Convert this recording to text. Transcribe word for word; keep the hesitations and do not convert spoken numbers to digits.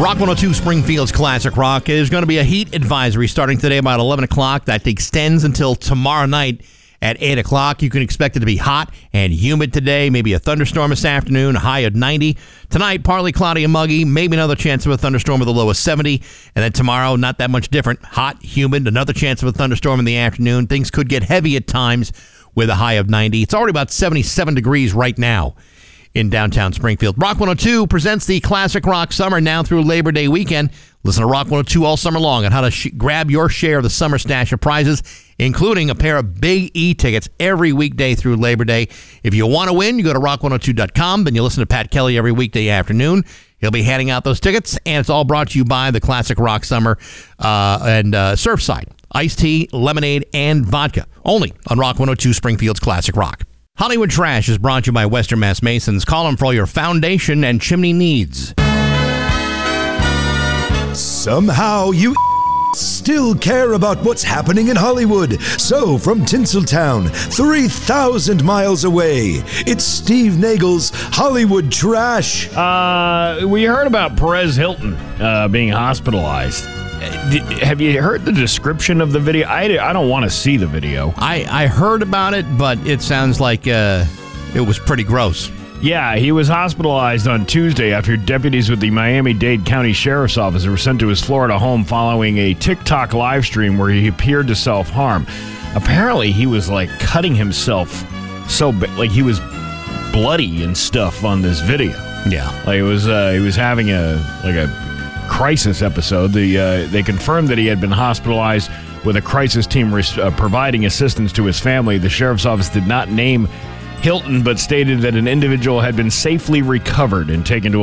Rock one oh two Springfield's Classic Rock. There's going to be a heat advisory starting today about eleven o'clock. That extends until tomorrow night at eight o'clock. You can expect it to be hot and humid today. Maybe a thunderstorm this afternoon, a high of ninety. Tonight, partly cloudy and muggy. Maybe another chance of a thunderstorm with a low of seventy. And then tomorrow, not that much different. Hot, humid, another chance of a thunderstorm in the afternoon. Things could get heavy at times with a high of ninety. It's already about seventy-seven degrees right now in downtown Springfield. Rock one oh two presents the Classic Rock Summer now through Labor Day weekend. Listen to Rock one oh two all summer long on how to sh- grab your share of the summer stash of prizes, including a pair of Big E tickets every weekday through Labor Day. If you want to win, you go to rock one oh two dot com. Then you listen to Pat Kelly every weekday afternoon. He'll be handing out those tickets, and it's all brought to you by the Classic Rock Summer uh, and uh, Surfside. Iced tea, lemonade, and vodka. Only on Rock one oh two Springfield's Classic Rock. Hollywood Trash is brought to you by Western Mass Masons. Call them for all your foundation and chimney needs. Somehow you still care about what's happening in Hollywood. So from Tinseltown, three thousand miles away, it's Steve Nagel's Hollywood Trash. Uh, we heard about Perez Hilton uh, being hospitalized. Did, have you heard the description of the video? I, I don't want to see the video. I, I heard about it, but it sounds like uh, it was pretty gross. Yeah, he was hospitalized on Tuesday after deputies with the Miami-Dade County Sheriff's Office were sent to his Florida home following a TikTok live stream where he appeared to self-harm. Apparently, he was, like, cutting himself so ba- like he was bloody and stuff on this video. Yeah. Like, it was, uh, he was having a, like, a crisis episode. The uh, they confirmed that he had been hospitalized with a crisis team res- uh, providing assistance to his family. The Sheriff's Office did not name Hilton, but stated that an individual had been safely recovered and taken to a